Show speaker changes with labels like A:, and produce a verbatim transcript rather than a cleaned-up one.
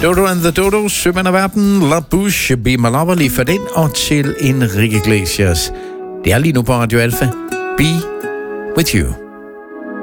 A: Dodo and the Dodos, Sømand af verden, La Bouche, Be My Lover, lige for den, og til Enrique Iglesias. Det er lige nu på Radio Alpha. Be With You.